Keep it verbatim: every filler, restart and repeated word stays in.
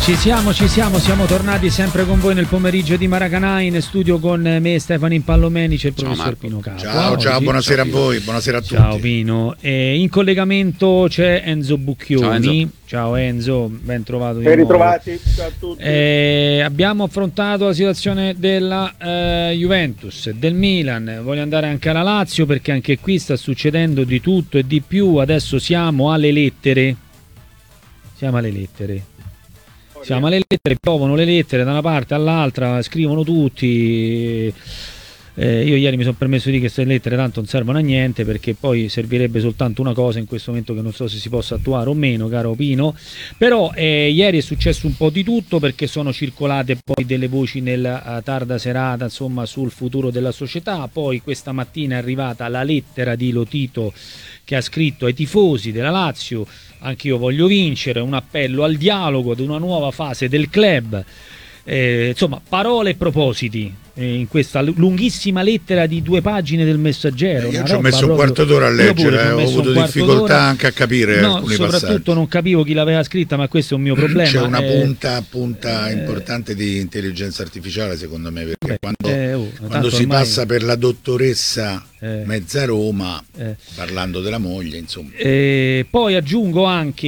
Ci siamo, ci siamo, siamo tornati sempre con voi nel pomeriggio di Maracanã, in studio con me Stefano Impallomenici e il professor Marco. Pino Capo. Ciao, Oggi, ciao, buonasera ciao, a voi, buonasera a tutti. Ciao Pino. E in collegamento c'è Enzo Bucchioni. Ciao Enzo, ciao Enzo, ben trovato di ben nuovo. ritrovati, ciao a tutti. Eh, abbiamo affrontato la situazione della eh, Juventus, del Milan, voglio andare anche alla Lazio perché anche qui sta succedendo di tutto e di più. Adesso siamo alle lettere. Siamo alle lettere. Siamo alle lettere, piovono le lettere da una parte all'altra, scrivono tutti. Eh, io ieri mi sono permesso di dire che queste lettere tanto non servono a niente, perché poi servirebbe soltanto una cosa in questo momento che non so se si possa attuare o meno, caro Pino. Però eh, ieri è successo un po' di tutto, perché sono circolate poi delle voci nella tarda serata, insomma, sul futuro della società. Poi questa mattina è arrivata la lettera di Lotito che ha scritto ai tifosi della Lazio: anch'io voglio vincere, un appello al dialogo, ad una nuova fase del club. Eh, insomma, parole e propositi eh, in questa lunghissima lettera di due pagine del Messaggero. Eh, io ci ho messo un quarto d'ora a leggere, eh, ho avuto difficoltà anche a capire no, alcuni soprattutto passaggi. Non capivo chi l'aveva scritta, ma questo è un mio problema. C'è una eh, punta, punta eh, importante di intelligenza artificiale, secondo me, perché beh, quando, eh, oh, quando si ormai, passa per la dottoressa eh, mezza Roma, eh, parlando della moglie, insomma. eh, poi aggiungo anche